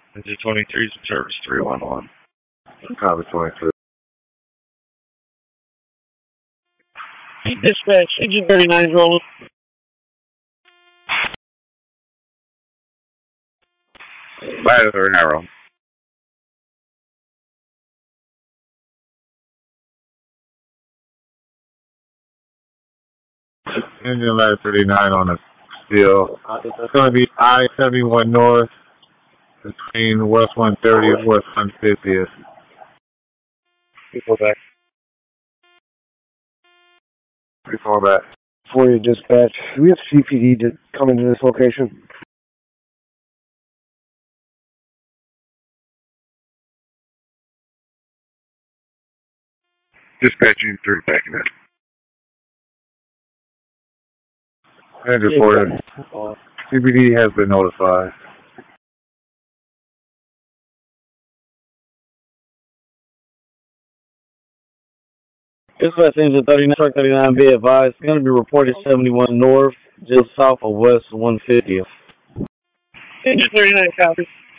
Engine 23 is in service 311. Copy 23. Dispatch, Engine 39 is rolling. Ladder 39 rolling. Engine ladder 39 on the steel. It's going to be I-71 north between West 130 and West 150th. People back. Before back. For you, dispatch. Do we have CPD to come into this location? Dispatching 3 backing up. And reported. CPD has been notified. Dispatch, Engine 39, truck 39, be advised. It's going to be reported 71 north, just south of West 150th. Engine 39, copy.